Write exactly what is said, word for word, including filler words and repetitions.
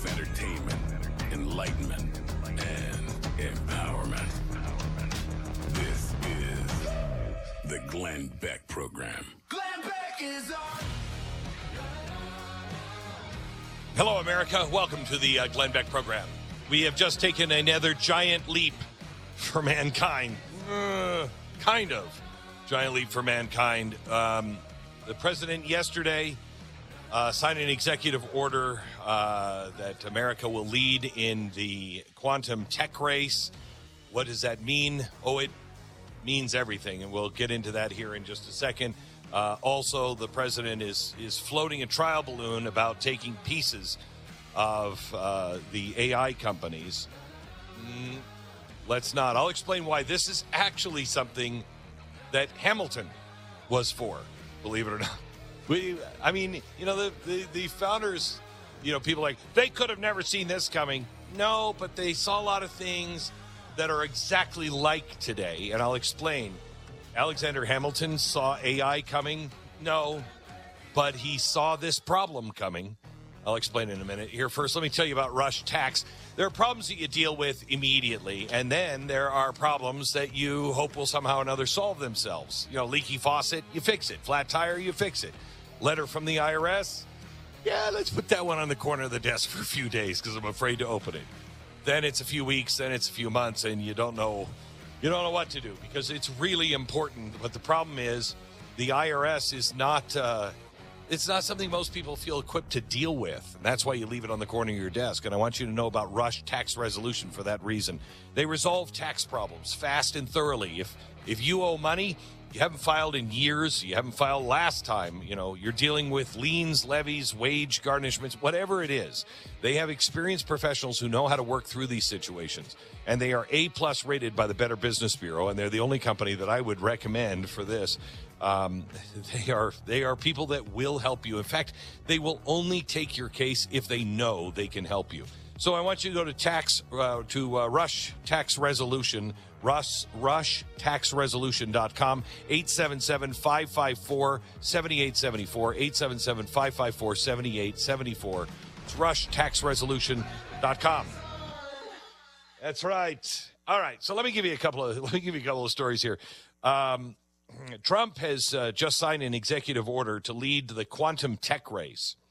of entertainment, enlightenment, and empowerment. This is the Glenn Beck Program. Glenn Beck is on. Hello, America. Welcome to the uh, Glenn Beck Program. We have just taken another giant leap for mankind. Uh, kind of. Giant leap for mankind. Um, the president yesterday uh, signed an executive order uh, that America will lead in the quantum tech race. What does that mean? Oh, it means everything, and we'll get into that here in just a second. Uh, also, the president is is floating a trial balloon about taking pieces of uh, the A I companies. Mm, let's not. I'll explain why this is actually something that Hamilton was for, believe it or not. We, I mean, you know, the, the, the founders, you know, people like, they could have never seen this coming. No, but they saw a lot of things that are exactly like today, and I'll explain. Alexander Hamilton saw A I coming? No, but he saw this problem coming. I'll explain in a minute. Here, first, let me tell you about Rush Tax. There are problems that you deal with immediately, and then there are problems that you hope will somehow or another solve themselves. You know, leaky faucet, you fix it. Flat tire, you fix it. Letter from the I R S, yeah, let's put that one on the corner of the desk for a few days because I'm afraid to open it. Then it's a few weeks, then it's a few months, and you don't know you don't know what to do because it's really important. But the problem is the I R S is not uh, it's not something most people feel equipped to deal with. And that's why you leave it on the corner of your desk. And I want you to know about Rush Tax Resolution for that reason. They resolve tax problems fast and thoroughly. If if you owe money, you haven't filed in years, you haven't filed last time, you know, you're dealing with liens, levies, wage garnishments, whatever it is. They have experienced professionals who know how to work through these situations. And they are A-plus rated by the Better Business Bureau, and they're the only company that I would recommend for this. Um, they are they are people that will help you. In fact, they will only take your case if they know they can help you. So I want you to go to tax uh, to uh, Rush Tax Resolution, Rush, rush tax resolution dot com, eight seven seven, five five four, seven eight seven four, eight seven seven, five five four, seven eight seven four. It's rush tax resolution dot com. That's right. All right, so let me give you a couple of let me give you a couple of stories here. Um, Trump has uh, just signed an executive order to lead the quantum tech race.